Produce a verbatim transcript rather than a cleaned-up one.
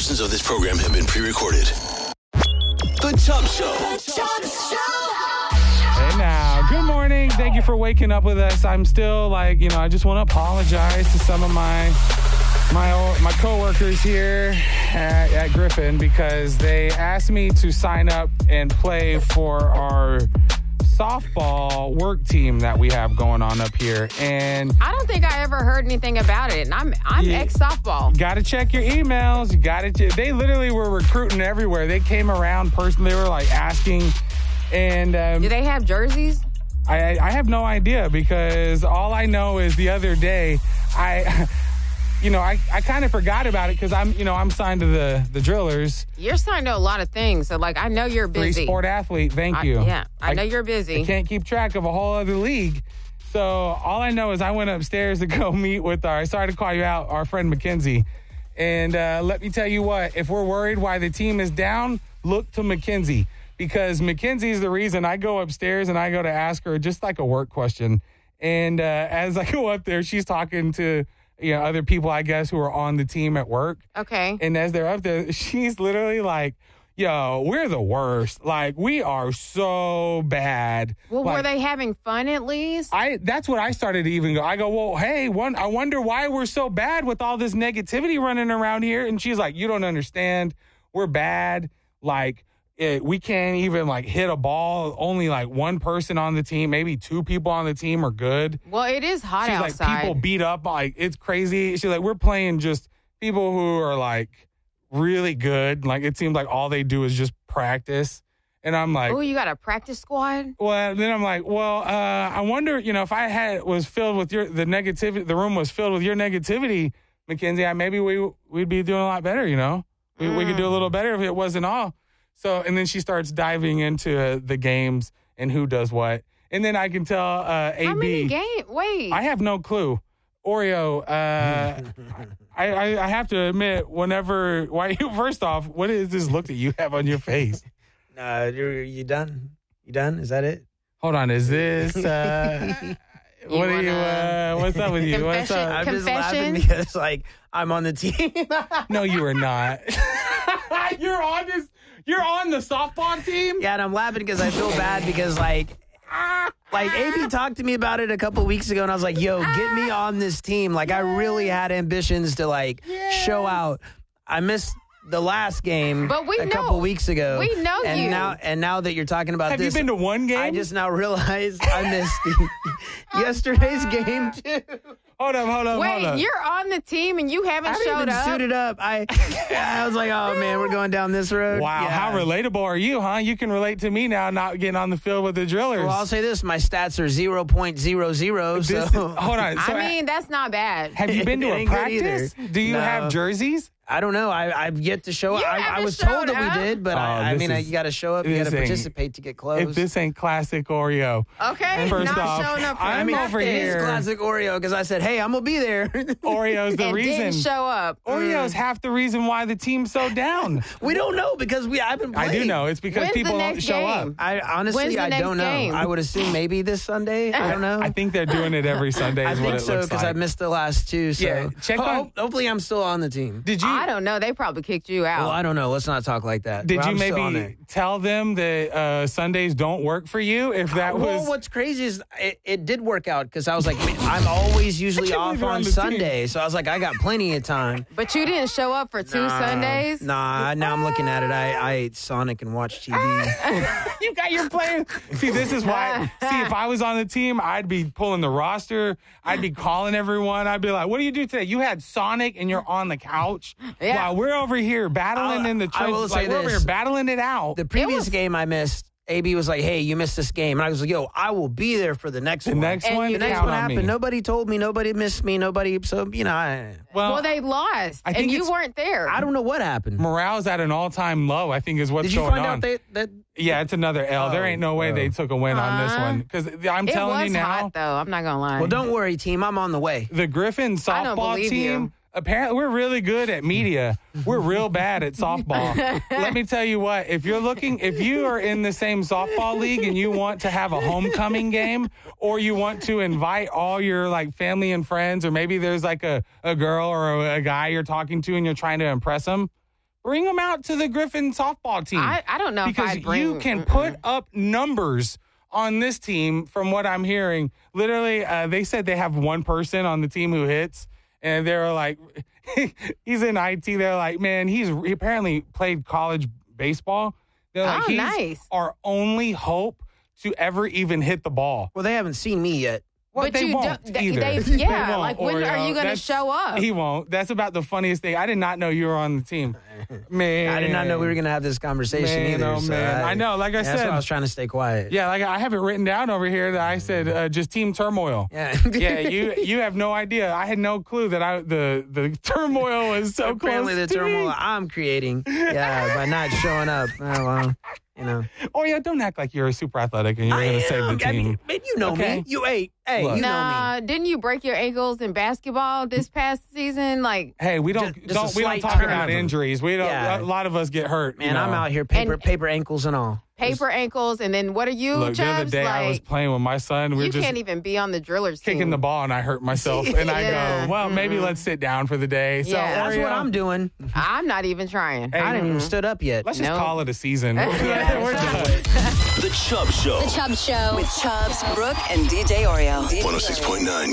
portions of this program have been pre-recorded. The Chubb Show. The Chubb Show. Hey now, good morning. Thank you for waking up with us. I'm still like, you know, I just want to apologize to some of my my my coworkers here at, at Griffin because they asked me to sign up and play for our softball work team that we have going on up here. And I don't think I ever heard anything about it. And I'm I'm yeah, ex-softball. Got to check your emails. You got to. Ch- they literally were recruiting everywhere. They came around personally. They were like asking. And um, do they have jerseys? I I have no idea because all I know is the other day I. You know, I, I kind of forgot about it because I'm, you know, I'm signed to the, the Drillers. You're signed to a lot of things. So, like, I know you're busy. Free sport athlete. Thank I, you. Yeah, I, I know you're busy. I can't keep track of a whole other league. So all I know is I went upstairs to go meet with our, sorry to call you out, our friend Mackenzie. And uh, let me tell you what, if we're worried why the team is down, look to Mackenzie. Because Mackenzie's the reason I go upstairs and I go to ask her just like a work question. And uh, as I go up there, she's talking to... you know, other people, I guess, who are on the team at work. Okay. And as they're up there, she's literally like, yo, we're the worst. Like, we are so bad. Well, like, were they having fun at least? I That's what I started to even go. I go, well, hey, one, I wonder why we're so bad with all this negativity running around here. And she's like, you don't understand. We're bad. Like, it, we can't even, like, hit a ball. Only, like, one person on the team, maybe two people on the team are good. Well, it is hot She's outside. like, people beat up. Like, it's crazy. She's like, we're playing just people who are, like, really good. Like, it seems like all they do is just practice. And I'm like... oh, you got a practice squad? Well, then I'm like, well, uh, I wonder, you know, if I had was filled with your... the negativity, the room was filled with your negativity, Mackenzie, I, maybe we, we'd be doing a lot better, you know? We, mm. we could do a little better if it wasn't all... So, and then she starts diving into uh, the games and who does what. And then I can tell uh, A B. How many games? Wait. I have no clue. Oreo, uh, I, I, I have to admit, whenever, why you, first off, what is this look that you have on your face? Uh, you you done? You done? Is that it? Hold on. Is this, uh, what are you, uh, what's up with you? What's up? I'm Confession? just laughing because, like, I'm on the team. No, you are not. You're on this. You're on the softball team? Yeah, and I'm laughing because I feel bad because, like, like A B talked to me about it a couple weeks ago, and I was like, yo, get me on this team. Like, I really had ambitions to, like, yeah. show out. I missed the last game but we a know, couple weeks ago. We know and you. Now, and now that you're talking about Have this. Have you been to one game? I just now realized I missed yesterday's game, too. Hold up, hold up, Wait, hold up. you're on the team and you haven't I showed even up? suited up. I, I was like, oh, man, we're going down this road. Wow, yeah. how relatable are you, huh? You can relate to me now not getting on the field with the Drillers. Well, I'll say this. My stats are zero point zero zero. So. This, hold on. So, I mean, that's not bad. Have you been to a practice? Do you no. have jerseys? I don't know. I, I've yet to show up. I, I was told that we did, but oh, I, I mean, is, you got to show up. You got to participate to get close. If this ain't classic Oreo. Okay, First not off, showing up for I'm over nothing. here. It is classic Oreo because I said, hey, I'm going to be there. Oreo's the and reason. didn't show up. Oreo's mm. half the reason why the team's so down. We don't know because we haven't played. I do know. It's because When's people don't show game? up. I honestly, I don't know. Game? I would assume maybe this Sunday. I don't know. I think they're doing it every Sunday. Is I what think it so looks because like. I missed the last two. So yeah, check Ho- on. Hopefully, I'm still on the team. Did you? I don't know. They probably kicked you out. Well, I don't know. Let's not talk like that. Did well, you I'm maybe tell them that uh, Sundays don't work for you? If that uh, was well, what's crazy is it, it did work out because I was like, I'm always usually off on, on Sunday, team. So I was like, I got plenty of time. But you didn't show up for two nah, Sundays. Nah, now I'm looking at it. I, I ate Sonic and watched T V. You got your players. See, this is why. See, if I was on the team, I'd be pulling the roster. I'd be calling everyone. I'd be like, "What do you do today? You had Sonic and you're on the couch yeah. while we're over here battling I'll, in the trenches. I will like, say we're over this. here battling it out." The previous was, game I missed, A B was like, hey, you missed this game. And I was like, yo, I will be there for the next the one. Next and one, the next count one on happened. me. Nobody told me. Nobody missed me. Nobody. So, you know, I. Well, well they lost, I think and you it's, weren't there. I don't know what happened. Morale's at an all-time low, I think, is what's Did you going find on. out they, that? Yeah, it's another L. Oh, there ain't no way oh. they took a win uh-huh. on this one. Because I'm it telling was you now. hot, though. I'm not going to lie. Well, don't worry, team. I'm on the way. The Griffin softball team, you. apparently we're really good at media. We're real bad at softball. Let me tell you what, if you're looking, if you are in the same softball league and you want to have a homecoming game, or you want to invite all your like family and friends, or maybe there's like a, a girl or a, a guy you're talking to and you're trying to impress them, Bring them out to the Griffin softball team. I, I don't know because if I'd bring. you can mm-mm. put up numbers on this team from what I'm hearing. Literally, uh, they said they have one person on the team who hits, and they were like, he's in I T. They're like, man, he's he apparently played college baseball. They're like, Oh, he's nice. our only hope to ever even hit the ball. Well, they haven't seen me yet. Well, But they you won't don't- they- either. they- They yeah, won't, like, when are Oreo. you gonna That's- show up? He won't. That's about the funniest thing. I did not know you were on the team. Man. I did not know we were going to have this conversation Man, either. oh, so man. I know, like I that's said- why I was trying to stay quiet. Yeah, like I have it written down over here that I said uh, just team turmoil. Yeah. Yeah, you you have no idea. I had no clue that I the the turmoil was so Apparently close the to me. turmoil I'm creating, yeah, by not showing up. Oh, well, you know. Oh yeah, don't act like you're super athletic and you're going to save the am. team. I mean, man, you know Okay. me. You hey, hey, Look. you know me. Nah, didn't you break your ankles in basketball this past season? Like, Hey, we don't Just- just don't a we don't slight talk turn about of 'em. injuries. We don't. Yeah. A lot of us get hurt. Man, you know. I'm out here paper And- paper ankles and all. paper ankles, and then what are you, Look, the other Chubbs? day I was Like, playing with my son. We were you just can't even be on the drillers kicking team. the ball, and I hurt myself. And I Yeah. go, well, maybe let's sit down for the day. So Yeah. That's what Oreo, I'm doing. I'm not even trying. Hey, I didn't even stood up yet. Let's just No. call it a season. Yeah. We're done. The Chubb Show. The Chubb Show. With Chubbs, Brooke, and D J Oreo. one oh six point nine